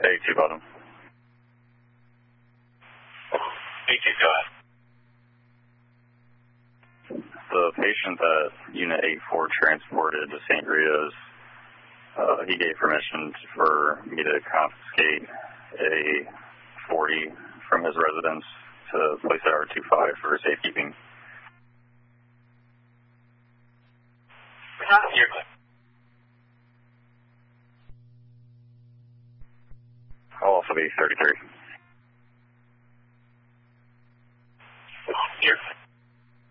Hey, two bottom. Hey, two, go ahead. The patient that Unit 84 transported to St. Rita's, he gave permission for me to confiscate a 40 from his residence to place at R25 for safekeeping. I'll also be 33.